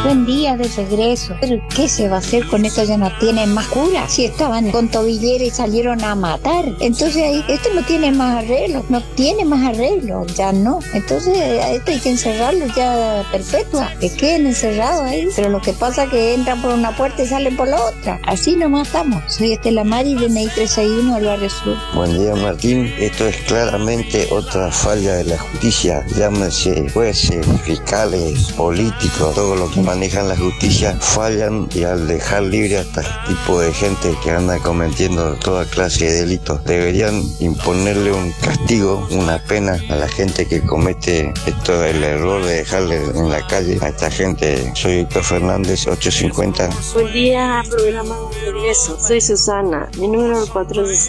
Buen día de regreso. ¿Pero qué se va a hacer con esto? Ya no tiene más cura. Si estaban con tobillera y salieron a matar. Entonces ahí, esto no tiene más arreglo. No tiene más arreglo. Ya no. Entonces a esto hay que encerrarlo ya perpetua. Que queden encerrados ahí. Pero lo que pasa es que entran por una puerta y salen por la otra. Así nomás estamos. Soy Estela Mari de NI 361 del Barrio Sur. Buen día, Martín. Esto es claramente otra falla de la justicia. Llámese jueces, fiscales, políticos, todo lo que manejan la justicia fallan, y al dejar libre a este tipo de gente que anda cometiendo toda clase de delitos, deberían imponerle un castigo, una pena a la gente que comete esto, el error de dejarle en la calle a esta gente. Soy Víctor Fernández, 850. Buen día, programa de regreso. Soy Susana, mi número es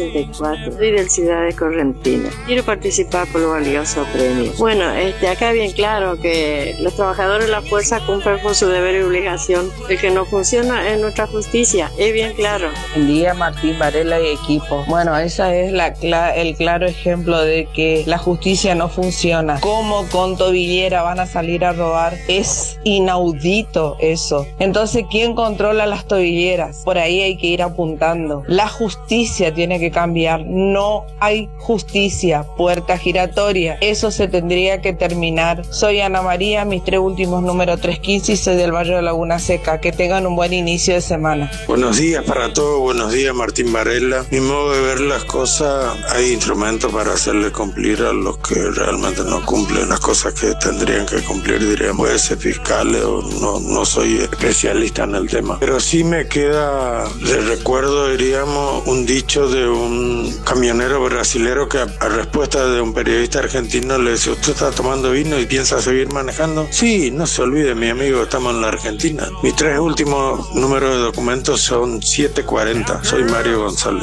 464. Soy del Ciudad de Correntina. Quiero participar por lo valioso premio. Bueno, acá bien claro que los trabajadores de la fuerza cumplen con su deber y obligación. El que no funciona es nuestra justicia, es bien claro. Buen día, Martín Varela y equipo. Bueno, esa es el claro ejemplo de que la justicia no funciona. ¿Cómo con tobillera van a salir a robar? Es inaudito eso. Entonces, ¿quién controla las tobilleras? Por ahí hay que ir apuntando. La justicia tiene que cambiar. No hay justicia. Puerta giratoria. Eso se tendría que terminar. Soy Ana María, mis 3 últimos números 315 y soy del barrio de Laguna Seca. Que tengan un buen inicio de semana. Buenos días para todos, buenos días Martín Varela. Mi modo de ver las cosas, hay instrumentos para hacerle cumplir a los que realmente no cumplen las cosas que tendrían que cumplir, diríamos, jueces, fiscales, no soy especialista en el tema. Pero sí me queda de recuerdo, diríamos, un dicho de un camionero brasilero que a respuesta de un periodista argentino le dice: ¿usted está tomando vino y piensa seguir manejando? Sí, no se olvide, mi amigo, estamos en la Argentina. Mis 3 últimos números de documentos son 740. Soy Mario González.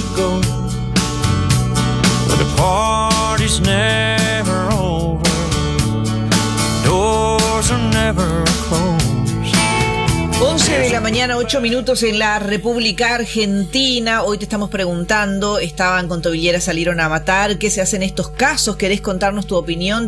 11 de la mañana, 8 minutos en la República Argentina. Hoy te estamos preguntando, estaban con tobillera, salieron a matar. ¿Qué se hace en estos casos? ¿Querés contarnos tu opinión?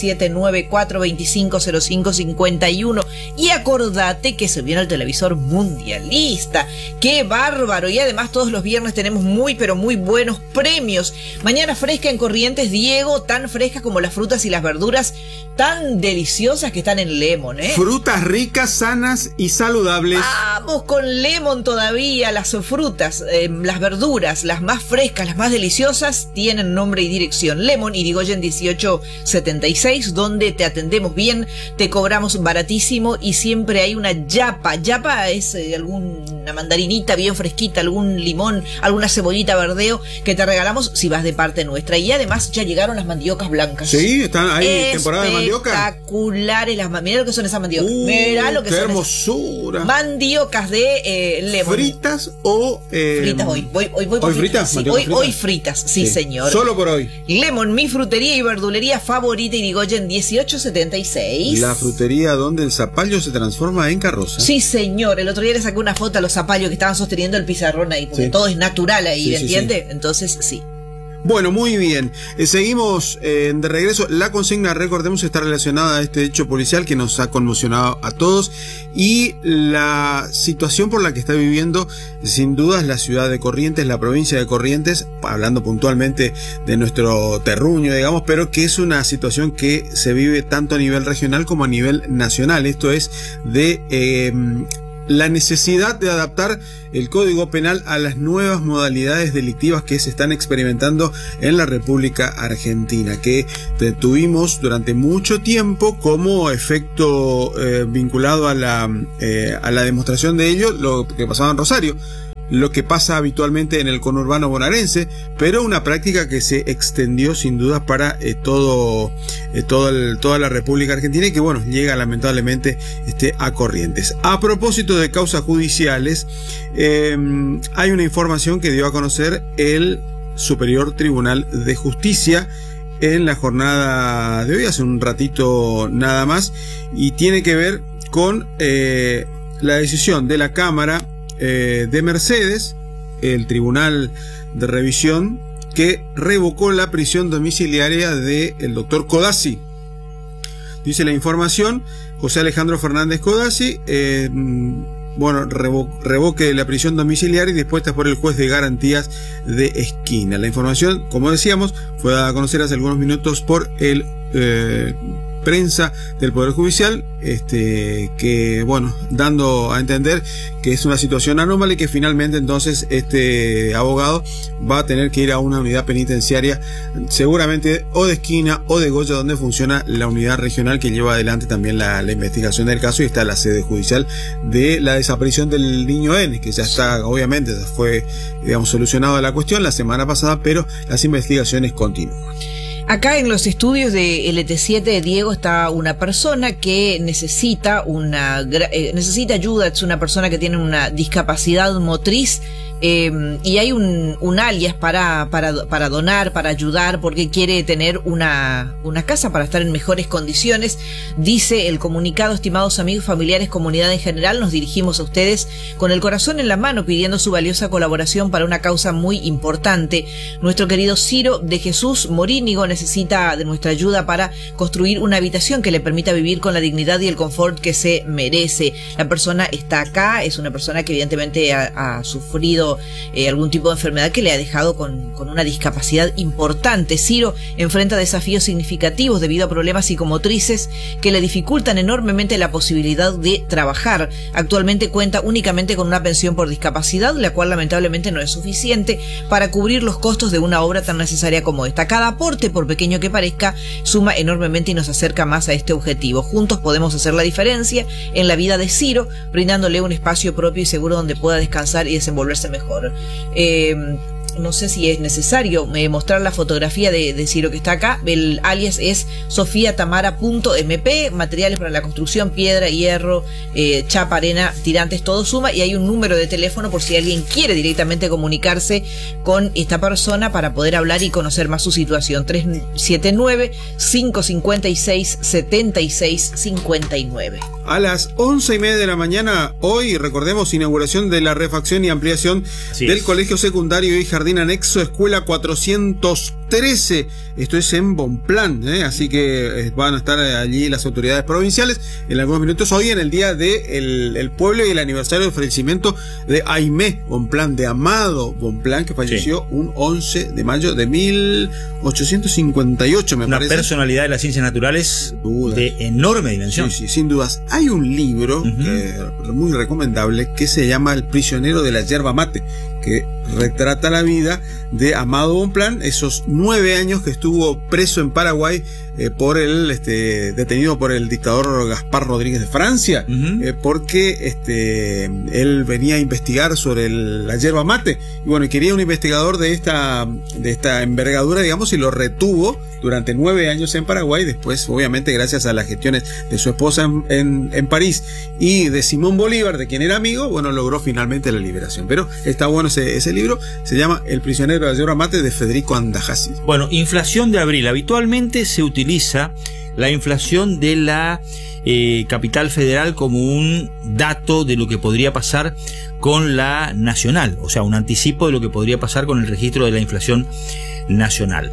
3794-250551. Y acordate que se viene el televisor mundialista. ¡Qué bárbaro! Y además todos los viernes tenemos muy pero muy buenos premios. Mañana fresca en Corrientes, Diego, tan fresca como las frutas y las verduras tan deliciosas que están en Lemon, ¿eh? Frutas ricas, sanas y saludables. Vamos con Lemon todavía. Las frutas, las verduras, las más frescas, las más deliciosas, tienen nombre y dirección. Lemon, Irigoyen 1876, donde te atendemos bien, te cobramos baratísimo y siempre hay una yapa. Yapa es alguna mandarinita bien fresquita, algún limón, alguna cebollita verdeo que te regalamos si vas de parte nuestra. Y además ya llegaron las mandiocas blancas. Sí, están ahí, temporada de mandioca. Espectaculares mirá lo que son esas mandiocas. Mirá lo que son hermosura. Mandiocas de Lemon. ¿Fritas o...? Fritas hoy. Voy fritas. Sí, hoy fritas, sí, señor. Solo por hoy. Lemon, mi frutería y verdulería favorita, Irigoyen 1876. La frutería donde el zapallo se transforma en carroza. Sí, señor. El otro día le saqué una foto a los zapallos que estaban sosteniendo el pizarrón ahí, porque todo es natural ahí, ¿entiende? Sí. Entonces, sí. Bueno, muy bien. Seguimos de regreso. La consigna, recordemos, está relacionada a este hecho policial que nos ha conmocionado a todos y la situación por la que está viviendo, sin dudas, la ciudad de Corrientes, la provincia de Corrientes, hablando puntualmente de nuestro terruño, digamos, pero que es una situación que se vive tanto a nivel regional como a nivel nacional. Esto es de... la necesidad de adaptar el Código Penal a las nuevas modalidades delictivas que se están experimentando en la República Argentina, que tuvimos durante mucho tiempo como efecto vinculado a la demostración de ello, lo que pasaba en Rosario, lo que pasa habitualmente en el conurbano bonaerense, pero una práctica que se extendió sin duda para toda la República Argentina y que, bueno, llega lamentablemente a Corrientes. A propósito de causas judiciales, hay una información que dio a conocer el Superior Tribunal de Justicia en la jornada de hoy, hace un ratito nada más, y tiene que ver con la decisión de la Cámara de Mercedes, el Tribunal de Revisión, que revocó la prisión domiciliaria del doctor Codazzi. Dice la información José Alejandro Fernández Codazzi, revoque la prisión domiciliaria y dispuesta por el juez de garantías de Esquina. La información, como decíamos, fue dada a conocer hace algunos minutos por el prensa del Poder Judicial, que dando a entender que es una situación anómala y que finalmente entonces este abogado va a tener que ir a una unidad penitenciaria, seguramente o de Esquina o de Goya, donde funciona la unidad regional que lleva adelante también la investigación del caso, y está la sede judicial de la desaparición del niño N, que ya está, obviamente, ya fue, solucionada la cuestión la semana pasada, pero las investigaciones continúan. Acá en los estudios de LT7, Diego, está una persona que necesita ayuda. Es una persona que tiene una discapacidad motriz, y hay un alias para donar, para ayudar, porque quiere tener una casa para estar en mejores condiciones. Dice el comunicado: estimados amigos, familiares, comunidad en general, nos dirigimos a ustedes con el corazón en la mano pidiendo su valiosa colaboración para una causa muy importante. Nuestro querido Ciro de Jesús Morínigo necesita de nuestra ayuda para construir una habitación que le permita vivir con la dignidad y el confort que se merece. La persona está acá, es una persona que evidentemente ha sufrido algún tipo de enfermedad que le ha dejado con una discapacidad importante. Ciro enfrenta desafíos significativos debido a problemas psicomotrices que le dificultan enormemente la posibilidad de trabajar. Actualmente cuenta únicamente con una pensión por discapacidad, la cual lamentablemente no es suficiente para cubrir los costos de una obra tan necesaria como esta. Cada aporte, por pequeño que parezca, suma enormemente y nos acerca más a este objetivo. Juntos podemos hacer la diferencia en la vida de Ciro, brindándole un espacio propio y seguro donde pueda descansar y desenvolverse mejor. No sé si es necesario mostrar la fotografía de Ciro, que está acá. El alias es sofiatamara.mp, materiales para la construcción, piedra, hierro, chapa, arena, tirantes, todo suma, y hay un número de teléfono por si alguien quiere directamente comunicarse con esta persona para poder hablar y conocer más su situación. 379-556-7659. A las 11:30 de la mañana, hoy, recordemos, inauguración de la refacción y ampliación del Colegio Secundario y Jardín Anexo Escuela 413. Esto es en Bonplan, así que van a estar allí las autoridades provinciales en algunos minutos. Hoy, en el día del el pueblo y el aniversario del fallecimiento de Aimé Bonplan, de Amado Bonplan, que falleció un 11 de mayo de 1858, me parece. Una personalidad de las ciencias naturales de enorme dimensión. Sí, sin dudas. Hay un libro muy recomendable que se llama El prisionero de la yerba mate, que retrata la vida de Amado Bonplan, esos 9 años que estuvo preso en Paraguay detenido por el dictador Gaspar Rodríguez de Francia, porque él venía a investigar sobre la yerba mate, y quería un investigador de esta envergadura, digamos, y lo retuvo durante 9 años en Paraguay. Después, obviamente, gracias a las gestiones de su esposa en París y de Simón Bolívar, de quien era amigo, logró finalmente la liberación. Pero está bueno ese libro, se llama El prisionero de la yerba mate, de Federico Andajasi. Bueno, inflación de abril. Habitualmente se utiliza la inflación de la capital federal como un dato de lo que podría pasar con la nacional, o sea, un anticipo de lo que podría pasar con el registro de la inflación nacional.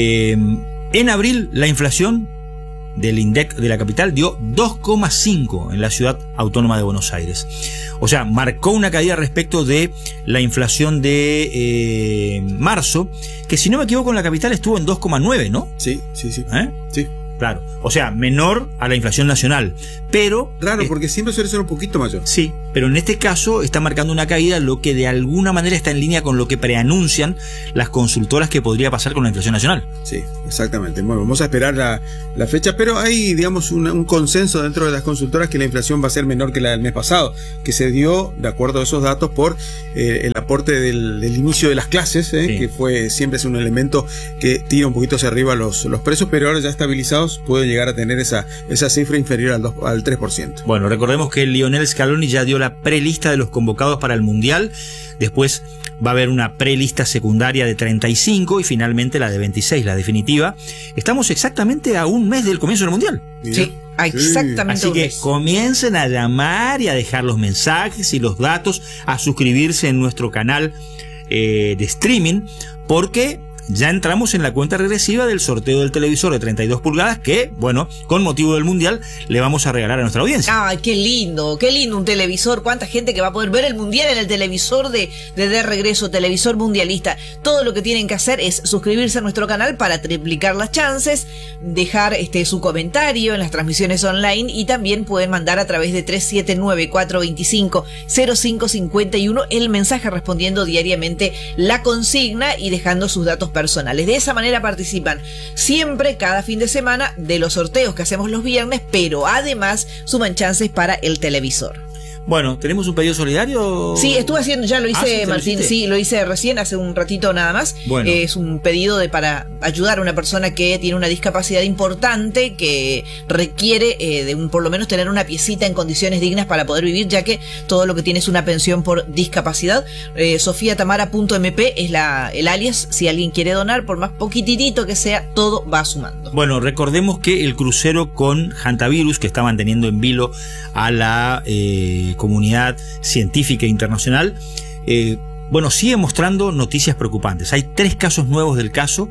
En abril, la inflación del INDEC de la capital dio 2,5 en la ciudad autónoma de Buenos Aires. O sea, marcó una caída respecto de la inflación de marzo, que si no me equivoco en la capital estuvo en 2,9, ¿no? Sí. Sí. Claro, o sea, menor a la inflación nacional, pero... Raro, porque siempre suele ser un poquito mayor. Sí, pero en este caso está marcando una caída, lo que de alguna manera está en línea con lo que preanuncian las consultoras que podría pasar con la inflación nacional. Sí, exactamente. Bueno, vamos a esperar la fecha, pero hay, digamos, un consenso dentro de las consultoras que la inflación va a ser menor que la del mes pasado, que se dio, de acuerdo a esos datos, por el aporte del inicio de las clases, que siempre es un elemento que tira un poquito hacia arriba los precios, pero ahora ya estabilizados puede llegar a tener esa cifra inferior al 3%. Bueno, recordemos que Lionel Scaloni ya dio la prelista de los convocados para el Mundial. Después va a haber una prelista secundaria de 35 y finalmente la de 26, la definitiva. Estamos exactamente a un mes del comienzo del Mundial. Sí, exactamente. Así que comiencen a llamar y a dejar los mensajes y los datos, a suscribirse en nuestro canal de streaming, porque ya entramos en la cuenta regresiva del sorteo del televisor de 32 pulgadas que, bueno, con motivo del Mundial le vamos a regalar a nuestra audiencia. Ay, qué lindo un televisor. Cuánta gente que va a poder ver el Mundial en el televisor de regreso, televisor mundialista. Todo lo que tienen que hacer es suscribirse a nuestro canal para triplicar las chances, dejar su comentario en las transmisiones online y también pueden mandar a través de 379-425-0551 el mensaje respondiendo diariamente la consigna y dejando sus datos personales. De esa manera participan siempre, cada fin de semana, de los sorteos que hacemos los viernes, pero además suman chances para el televisor. Bueno, ¿tenemos un pedido solidario? Sí, estuve haciendo, ya lo hice, Martín, sí, lo hice recién, hace un ratito nada más. Bueno. Es un pedido para ayudar a una persona que tiene una discapacidad importante, que requiere por lo menos tener una piecita en condiciones dignas para poder vivir, ya que todo lo que tiene es una pensión por discapacidad. Sofiatamara.mp es el alias, si alguien quiere donar, por más poquitito que sea, todo va sumando. Bueno, recordemos que el crucero con hantavirus, que está manteniendo en vilo a la comunidad científica internacional, sigue mostrando noticias preocupantes. Hay 3 casos nuevos del caso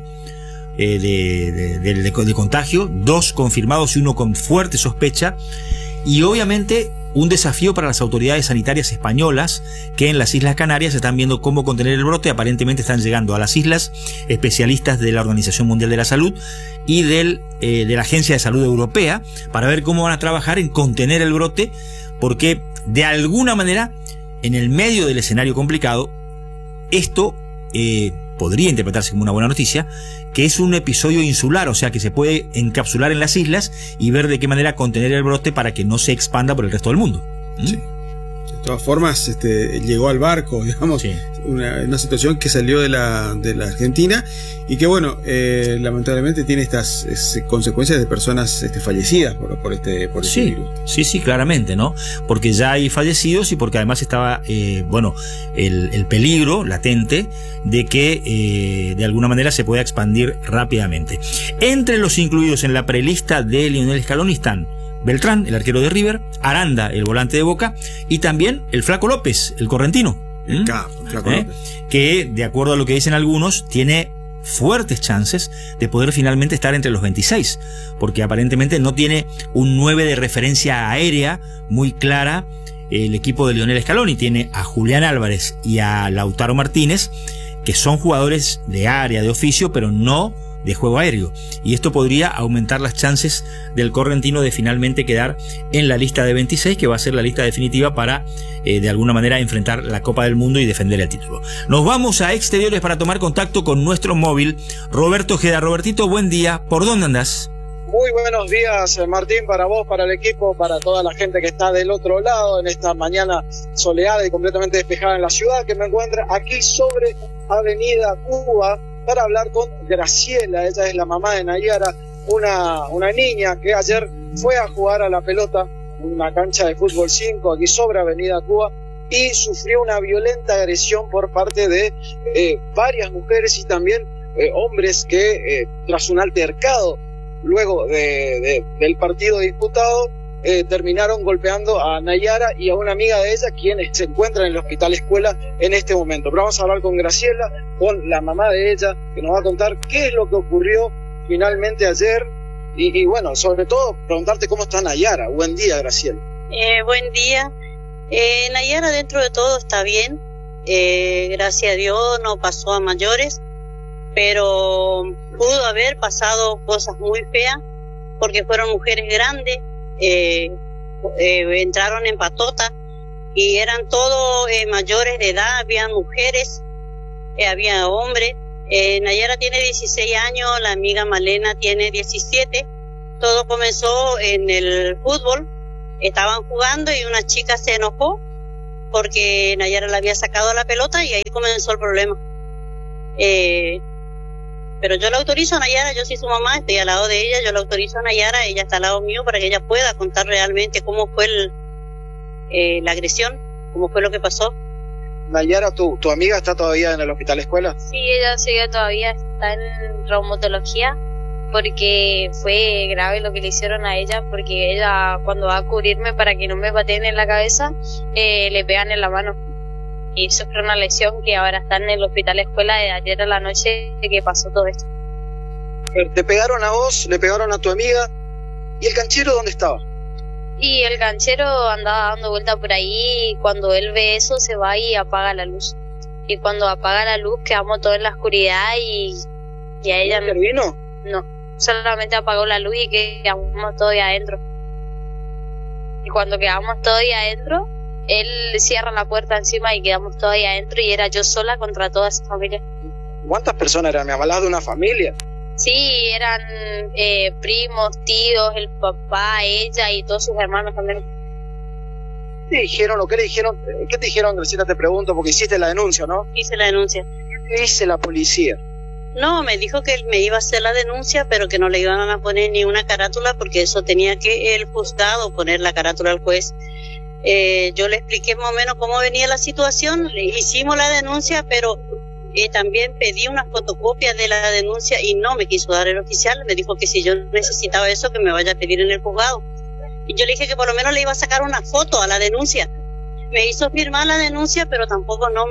de contagio, 2 confirmados y 1 con fuerte sospecha, y obviamente un desafío para las autoridades sanitarias españolas que en las Islas Canarias están viendo cómo contener el brote. Aparentemente están llegando a las islas especialistas de la Organización Mundial de la Salud y de la Agencia de Salud Europea para ver cómo van a trabajar en contener el brote, porque de alguna manera, en el medio del escenario complicado, esto podría interpretarse como una buena noticia, que es un episodio insular, o sea que se puede encapsular en las islas y ver de qué manera contener el brote para que no se expanda por el resto del mundo. Sí. De todas formas, llegó al barco, digamos, sí. una situación que salió de la Argentina y que, lamentablemente tiene estas consecuencias de personas fallecidas por este virus. Sí, claramente, ¿no? Porque ya hay fallecidos y porque además estaba, el peligro latente de que de alguna manera se pueda expandir rápidamente. Entre los incluidos en la prelista de Lionel Scaloni están Beltrán, el arquero de River, Aranda, el volante de Boca, y también el Flaco López, el correntino. Flaco López. Que, de acuerdo a lo que dicen algunos, tiene fuertes chances de poder finalmente estar entre los 26, porque aparentemente no tiene un 9 de referencia aérea muy clara. El equipo de Lionel Scaloni tiene a Julián Álvarez y a Lautaro Martínez, que son jugadores de área, de oficio, pero no de juego aéreo, y esto podría aumentar las chances del correntino de finalmente quedar en la lista de 26, que va a ser la lista definitiva para de alguna manera enfrentar la Copa del Mundo y defender el título. Nos vamos a exteriores para tomar contacto con nuestro móvil, Roberto Ojeda. Robertito, buen día, ¿por dónde andás? Muy buenos días, Martín, para vos, para el equipo, para toda la gente que está del otro lado en esta mañana soleada y completamente despejada en la ciudad, que me encuentra aquí sobre Avenida Cuba, para hablar con Graciela. Ella es la mamá de Nayara, una niña que ayer fue a jugar a la pelota en una cancha de fútbol 5 aquí sobre Avenida Cuba y sufrió una violenta agresión por parte de varias mujeres y también hombres que tras un altercado luego del partido disputado terminaron golpeando a Nayara y a una amiga de ella, quienes se encuentran en el hospital escuela en este momento. Pero vamos a hablar con Graciela, con la mamá de ella, que nos va a contar qué es lo que ocurrió finalmente ayer y sobre todo preguntarte cómo está Nayara. Buen día, Graciela. Buen día. Nayara dentro de todo está bien, gracias a Dios no pasó a mayores, pero pudo haber pasado cosas muy feas porque fueron mujeres grandes. Entraron en patota y eran todos mayores de edad, había mujeres, había hombres. Nayara tiene 16 años, la amiga Malena tiene 17. Todo comenzó en el fútbol, estaban jugando y una chica se enojó porque Nayara la había sacado a la pelota y ahí comenzó el problema. Pero yo la autorizo a Nayara, yo soy su mamá, estoy al lado de ella, yo la autorizo a Nayara, ella está al lado mío para que ella pueda contar realmente cómo fue la agresión, cómo fue lo que pasó. Nayara, ¿tu amiga está todavía en el hospital escuela? Sí, ella sigue todavía, está en traumatología, porque fue grave lo que le hicieron a ella, porque ella cuando va a cubrirme para que no me pateen en la cabeza, le pegan en la mano. y sufrió una lesión que ahora está en el hospital escuela de ayer a la noche que pasó todo esto. Te pegaron a vos, le pegaron a tu amiga. ¿Y el canchero dónde estaba? Y el canchero andaba dando vuelta por ahí y cuando él ve eso se va y apaga la luz. Y cuando apaga la luz quedamos todos en la oscuridad y a ella ¿No intervino? No, solamente apagó la luz y quedamos todos ahí adentro. Y cuando quedamos todos ahí adentro, él cierra la puerta encima y quedamos todos ahí adentro y era yo sola contra toda esa familia. ¿Cuántas personas eran? ¿Me hablabas de una familia? Sí, eran primos, tíos, el papá, ella y todos sus hermanos también. ¿Qué dijeron o qué le dijeron? ¿Qué te dijeron, Graciela? Te pregunto, porque hiciste la denuncia, ¿no? Hice la denuncia. ¿Qué dice la policía? No, me dijo que él me iba a hacer la denuncia, pero que no le iban a poner ni una carátula, porque eso tenía que el juzgado poner la carátula al juez. Yo le expliqué más o menos cómo venía la situación, le hicimos la denuncia, pero también pedí una fotocopia de la denuncia y no me quiso dar el oficial. Me dijo que si yo necesitaba eso, que me vaya a pedir en el juzgado. Y yo le dije que por lo menos le iba a sacar una foto a la denuncia. Me hizo firmar la denuncia, pero tampoco no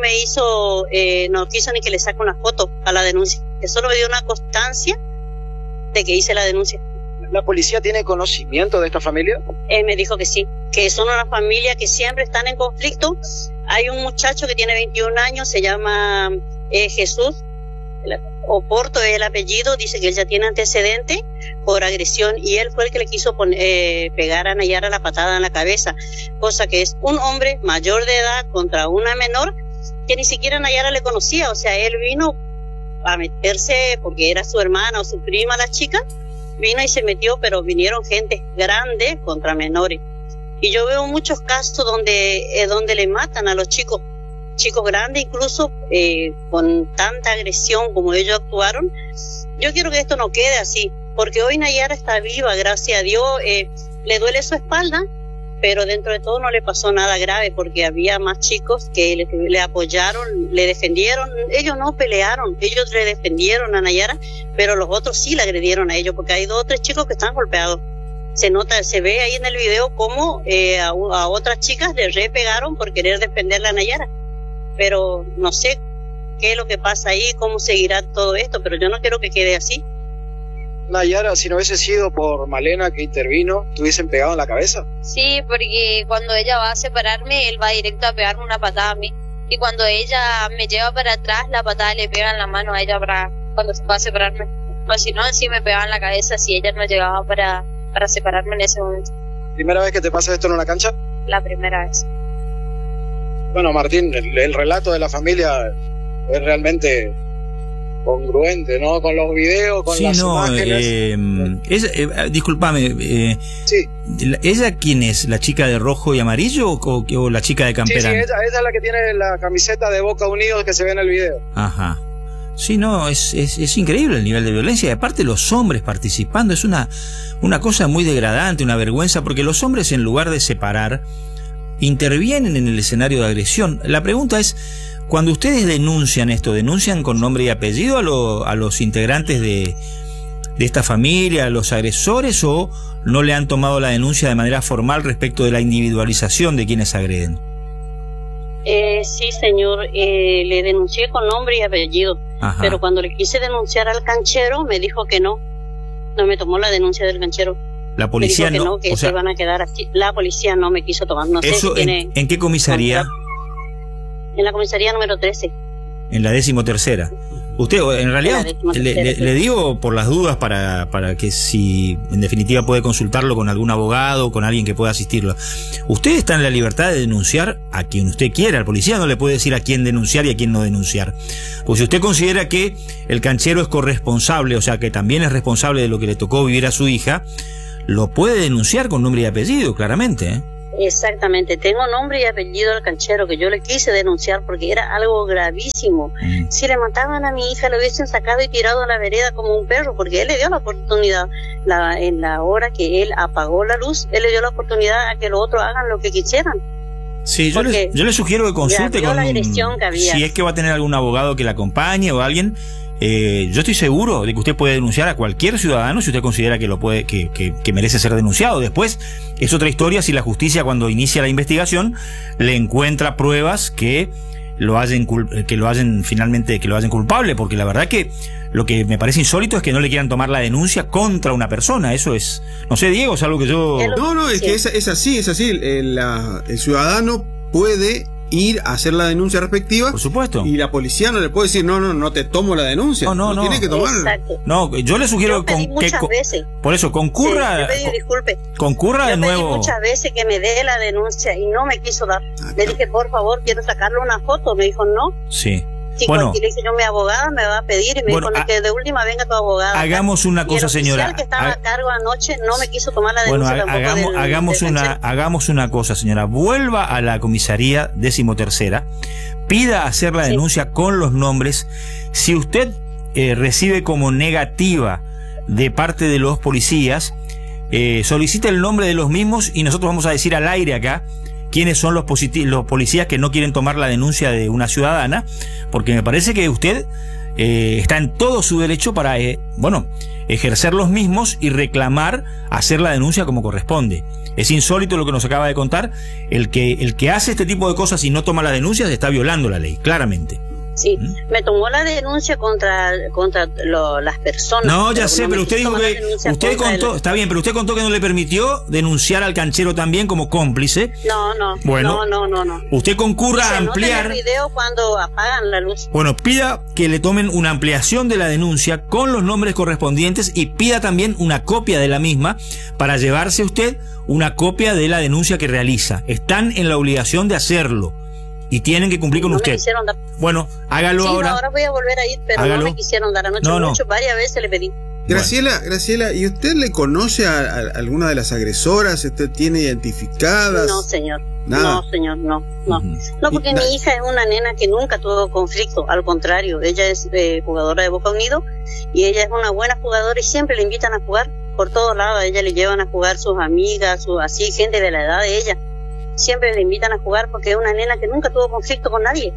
quiso ni que le saque una foto a la denuncia. Que solo me dio una constancia de que hice la denuncia. ¿La policía tiene conocimiento de esta familia? Me dijo que sí, que son una familia que siempre están en conflicto. Hay un muchacho que tiene 21 años, se llama Jesús Oporto es el apellido, dice que él ya tiene antecedente por agresión y él fue el que le quiso pegar a Nayara la patada en la cabeza, cosa que es un hombre mayor de edad contra una menor que ni siquiera Nayara le conocía. O sea, él vino a meterse porque era su hermana o su prima la chica, vino y se metió, pero vinieron gente grande contra menores. Y yo veo muchos casos donde le matan a los chicos grandes, incluso con tanta agresión como ellos actuaron. Yo quiero que esto no quede así, porque hoy Nayara está viva, gracias a Dios. Le duele su espalda, pero dentro de todo no le pasó nada grave, porque había más chicos que le apoyaron, le defendieron. Ellos no pelearon, ellos le defendieron a Nayara, pero los otros sí le agredieron a ellos, porque hay 2 o 3 chicos que están golpeados. Se nota, se ve ahí en el video cómo a otras chicas le repegaron por querer defenderla a Nayara. Pero no sé qué es lo que pasa ahí, cómo seguirá todo esto, pero yo no quiero que quede así. Nayara, si no hubiese sido por Malena que intervino, ¿te hubiesen pegado en la cabeza? Sí, porque cuando ella va a separarme, él va directo a pegarme una patada a mí. Y cuando ella me lleva para atrás, la patada le pega en la mano a ella cuando se va a separarme. O si no, sí me pegaba en la cabeza si ella no llegaba para separarme en ese momento. ¿Primera vez que te pasa esto en una cancha? La primera vez. Bueno, Martín, el relato de la familia es realmente congruente, ¿no? Con los videos, con las imágenes. Discúlpame, sí. ¿Ella quién es? ¿La chica de rojo y amarillo o la chica de campera? Sí, ella es la que tiene la camiseta de Boca Unidos que se ve en el video. Ajá. Sí, no, es increíble el nivel de violencia y aparte los hombres participando es una cosa muy degradante, una vergüenza, porque los hombres en lugar de separar intervienen en el escenario de agresión. La pregunta es, cuando ustedes denuncian esto, ¿denuncian con nombre y apellido a los integrantes de esta familia, a los agresores, o no le han tomado la denuncia de manera formal respecto de la individualización de quienes agreden? Sí, señor, le denuncié con nombre y apellido. Ajá. Pero cuando le quise denunciar al canchero me dijo que no me tomó la denuncia del canchero. La policía me dijo que se iban a quedar así. La policía no me quiso tomar. No eso sé si ¿en qué comisaría? En la comisaría número 13. En la 13ª. Usted, en realidad, le digo por las dudas para que si en definitiva puede consultarlo con algún abogado, con alguien que pueda asistirlo. Usted está en la libertad de denunciar a quien usted quiera. El policía no le puede decir a quién denunciar y a quién no denunciar. Pues si usted considera que el canchero es corresponsable, o sea que también es responsable de lo que le tocó vivir a su hija, lo puede denunciar con nombre y apellido, claramente, ¿eh? Exactamente, tengo nombre y apellido del canchero que yo le quise denunciar porque era algo gravísimo. Si le mataban a mi hija, lo hubiesen sacado y tirado a la vereda como un perro, porque él le dio la oportunidad, en la hora que él apagó la luz, él le dio la oportunidad a que los otros hagan lo que quisieran. Sí, yo le sugiero que consulte con si es que va a tener algún abogado que la acompañe o alguien. Yo estoy seguro de que usted puede denunciar a cualquier ciudadano si usted considera que que merece ser denunciado. Después es otra historia si la justicia, cuando inicia la investigación, le encuentra pruebas que que lo hayan finalmente, que lo hayan culpable, porque la verdad que lo que me parece insólito es que no le quieran tomar la denuncia contra una persona. Eso es, no sé, Diego, es algo que yo... No, es que es así. El ciudadano puede ir a hacer la denuncia respectiva. Por supuesto. Y la policía no le puede decir, no te tomo la denuncia. No. Tiene que tomarla. Exacto. No, yo le sugiero veces. Por eso, concurra. Sí, yo pedí disculpe. Concurra de nuevo. Yo pedí muchas veces que me dé la denuncia y no me quiso dar. Le dije, por favor, quiero sacarle una foto. Me dijo, no. Sí. Sí, bueno, le dije yo, mi abogada me va a pedir y me dijo que de última venga tu abogada. Hagamos una cosa, señora. El que estaba a cargo anoche no me quiso tomar la denuncia tampoco. Hagamos una cosa, señora. Vuelva a la comisaría 13ª, pida hacer la denuncia con los nombres. Si usted recibe como negativa de parte de los policías, solicite el nombre de los mismos y nosotros vamos a decir al aire acá quiénes son los policías que no quieren tomar la denuncia de una ciudadana, porque me parece que usted está en todo su derecho para ejercer los mismos y reclamar hacer la denuncia como corresponde. Es insólito lo que nos acaba de contar. El que hace este tipo de cosas y no toma las denuncias está violando la ley, claramente. Sí, me tomó la denuncia contra las personas. No, ya sé, pero usted dijo que usted contó, está bien, pero usted contó que no le permitió denunciar al canchero también como cómplice. No. Bueno, no. Usted concurra a ampliar. El video cuando apagan la luz. Bueno, pida que le tomen una ampliación de la denuncia con los nombres correspondientes y pida también una copia de la misma para llevarse usted una copia de la denuncia que realiza. Están en la obligación de hacerlo. Y tienen que cumplir con usted. Me quisieron dar. Bueno, hágalo ahora. Ahora voy a volver a ir, pero hágalo. No me quisieron dar. Anoche varias veces le pedí. Graciela, ¿y usted le conoce a alguna de las agresoras? ¿Usted tiene identificadas? No, señor. ¿Nada? No, señor, no. No, porque mi hija es una nena que nunca tuvo conflicto. Al contrario, ella es jugadora de Boca Unido y ella es una buena jugadora y siempre le invitan a jugar por todos lados. A ella le llevan a jugar sus amigas, así, gente de la edad de ella. Siempre le invitan a jugar porque es una nena que nunca tuvo conflicto con nadie.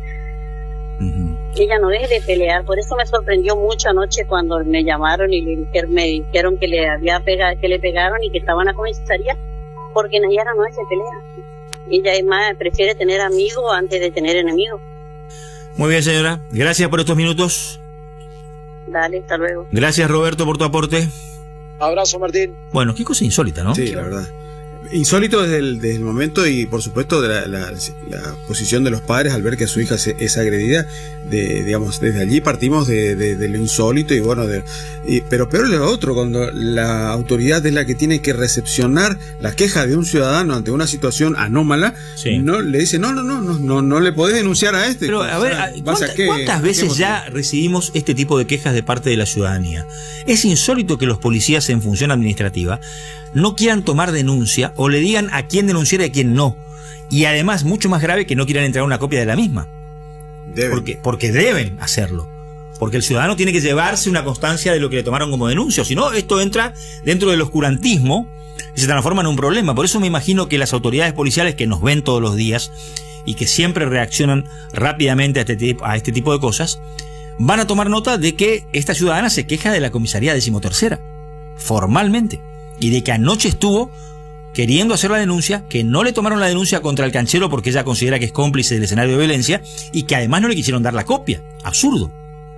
Ella no deja de pelear. Por eso me sorprendió mucho anoche cuando me llamaron y me dijeron que le pegaron y que estaban a comisaría, porque Nayara no es de pelea. Ella es más, prefiere tener amigos antes de tener enemigos. Muy bien, señora. Gracias por estos minutos. Dale, hasta luego. Gracias, Roberto, por tu aporte. Abrazo, Martín. Bueno, qué cosa insólita, ¿no? Sí, la verdad. Insólito desde el momento y por supuesto de la posición de los padres al ver que su hija es agredida. Digamos, desde allí partimos de lo insólito y bueno, pero peor es lo otro, cuando la autoridad es la que tiene que recepcionar la queja de un ciudadano ante una situación anómala, no le dice no le podés denunciar a este. Pero a ver, ¿cuántas veces ya recibimos este tipo de quejas de parte de la ciudadanía? Es insólito que los policías en función administrativa no quieran tomar denuncia o le digan a quién denunciar y a quién no. Y además, mucho más grave, que no quieran entregar una copia de la misma. Porque deben hacerlo. Porque el ciudadano tiene que llevarse una constancia de lo que le tomaron como denuncia. Si no, esto entra dentro del oscurantismo y se transforma en un problema. Por eso me imagino que las autoridades policiales que nos ven todos los días y que siempre reaccionan rápidamente a este tipo de cosas, van a tomar nota de que esta ciudadana se queja de la comisaría 13ª, formalmente. Y de que anoche estuvo queriendo hacer la denuncia, que no le tomaron la denuncia contra el canchero porque ella considera que es cómplice del escenario de violencia y que además no le quisieron dar la copia. Absurdo.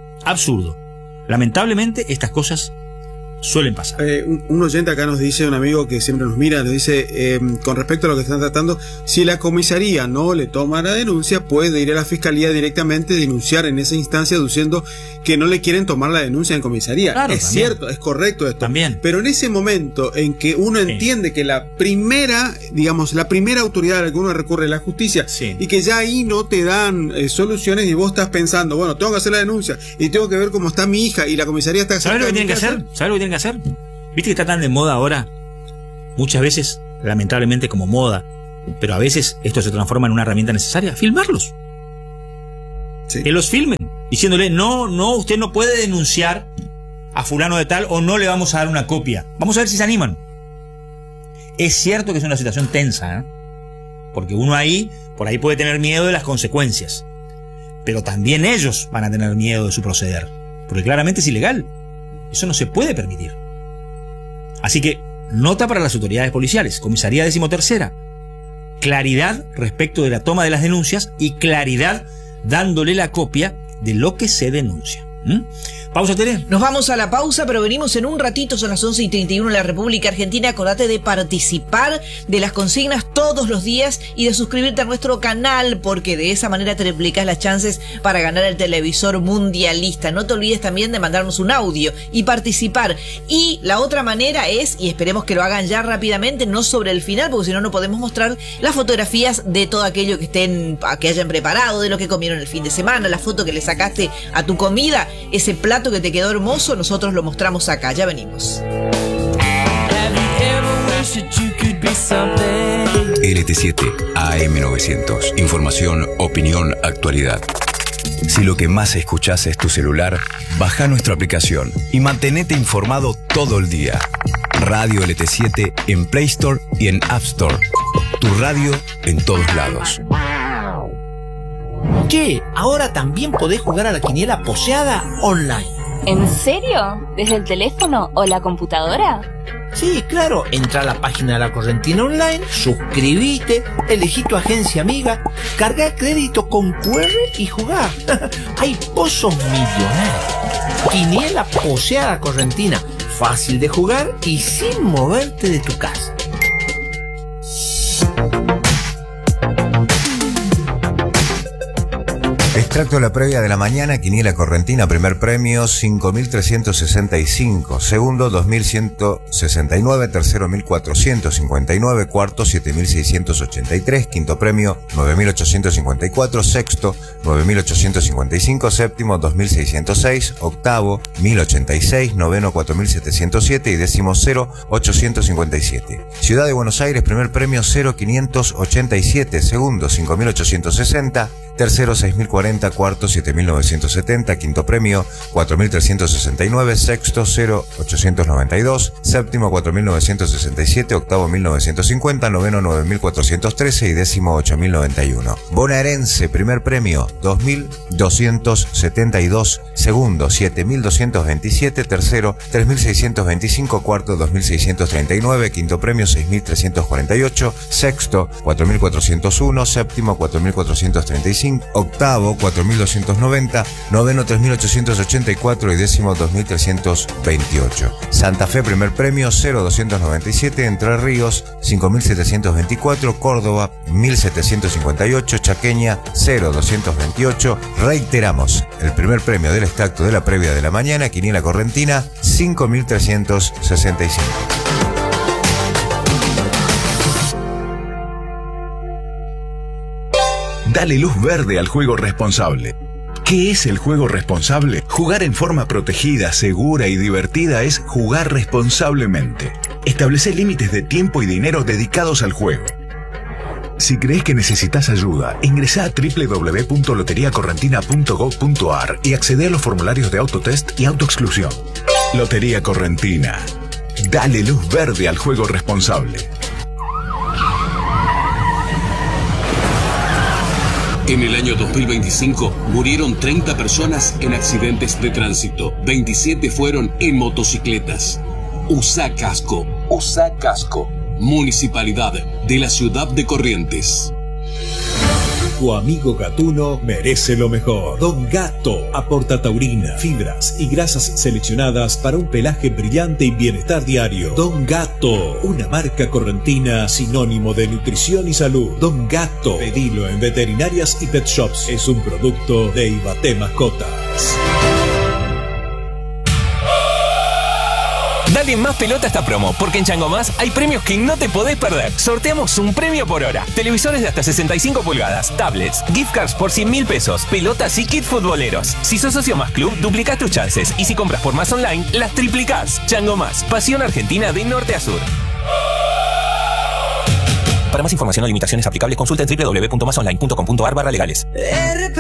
Lamentablemente estas cosas suelen pasar. Un oyente acá nos dice, un amigo que siempre nos mira, nos dice, con respecto a lo que están tratando, si la comisaría no le toma la denuncia, puede ir a la fiscalía directamente, denunciar en esa instancia, diciendo que no le quieren tomar la denuncia en comisaría. Claro, es también cierto, es correcto esto. También. Pero en ese momento en que uno entiende que la primera autoridad a la que uno recurre es la justicia, y que ya ahí no te dan soluciones y vos estás pensando, bueno, tengo que hacer la denuncia y tengo que ver cómo está mi hija y la comisaría está... ¿Sabes lo que tienen que hacer? ¿Viste que está tan de moda ahora? Muchas veces, lamentablemente, como moda, pero a veces esto se transforma en una herramienta necesaria. Filmarlos. Que los filmen, diciéndole, no, usted no puede denunciar a fulano de tal o no le vamos a dar una copia. Vamos a ver si se animan. Es cierto que es una situación tensa, porque uno por ahí puede tener miedo de las consecuencias. Pero también ellos van a tener miedo de su proceder, porque claramente es ilegal. Eso no se puede permitir. Así que, nota para las autoridades policiales, comisaría 13ª. Claridad respecto de la toma de las denuncias y claridad dándole la copia de lo que se denuncia. Pausa, Tere. Nos vamos a la pausa, pero venimos en un ratito, son las 11:31 en la República Argentina. Acordate de participar de las consignas todos los días y de suscribirte a nuestro canal, porque de esa manera te triplicas las chances para ganar el televisor mundialista. No te olvides también de mandarnos un audio y participar. Y la otra manera es, y esperemos que lo hagan ya rápidamente, no sobre el final, porque si no, no podemos mostrar las fotografías de todo aquello que hayan preparado, de lo que comieron el fin de semana, la foto que le sacaste a tu comida, ese plato que te quedó hermoso, nosotros lo mostramos acá. Ya venimos. LT7 AM900. Información, opinión, actualidad. Si lo que más escuchás es tu celular, baja nuestra aplicación y mantenete informado todo el día. Radio LT7 en Play Store y en App Store. Tu radio en todos lados. Che, ahora también podés jugar a la quiniela poseada online. ¿En serio? ¿Desde el teléfono o la computadora? Sí, claro. Entra a la página de la Correntina Online, suscribite, elegí tu agencia amiga, carga crédito con QR y jugá. Hay pozos millonarios. Quiniela poseada Correntina. Fácil de jugar y sin moverte de tu casa. Extracto de la previa de la mañana, quiniela correntina, primer premio 5.365, segundo 2.169, tercero 1.459, cuarto 7.683, quinto premio 9.854, sexto 9.855, séptimo 2.606, octavo 1.086, noveno 4.707 y décimo 0.857. Ciudad de Buenos Aires, primer premio 0.587, segundo 5.860, tercero 6.040, cuarto 7.970, quinto premio 4.369, sexto 0.892, séptimo 4.967, octavo 1.950, noveno 9.413 y décimo 8.091. Bonaerense, primer premio 2.272, segundo 7.227, tercero 3.625, cuarto 2.639, quinto premio 6.348, sexto 4.401, séptimo 4.435, octavo 4.290, noveno 3.884 y décimo 2.328. Santa Fe, primer premio 0.297, Entre Ríos 5.724, Córdoba 1.758, Chaqueña 0.228. Reiteramos, el primer premio del extracto de la previa de la mañana, quiniela correntina 5.365. Dale luz verde al juego responsable. ¿Qué es el juego responsable? Jugar en forma protegida, segura y divertida es jugar responsablemente. Establece límites de tiempo y dinero dedicados al juego. Si crees que necesitas ayuda, ingresá a www.loteriacorrentina.gov.ar y accede a los formularios de autotest y autoexclusión. Lotería Correntina. Dale luz verde al juego responsable. En el año 2025 murieron 30 personas en accidentes de tránsito. 27 fueron en motocicletas. Usa casco. Usa casco. Municipalidad de la ciudad de Corrientes. Tu amigo gatuno merece lo mejor. Don Gato aporta taurina, fibras y grasas seleccionadas para un pelaje brillante y bienestar diario. Don Gato, una marca correntina sinónimo de nutrición y salud. Don Gato, pedilo en veterinarias y pet shops. Es un producto de Ibaté Mascotas. Dale más pelota a esta promo, porque en Chango Más hay premios que no te podés perder. Sorteamos un premio por hora. Televisores de hasta 65 pulgadas, tablets, gift cards por 100.000 pesos, pelotas y kit futboleros. Si sos socio Más Club, duplicás tus chances. Y si compras por Más Online, las triplicás. Chango Más, pasión argentina de norte a sur. Para más información o limitaciones aplicables, consulta en www.masonline.com.ar/legales. RP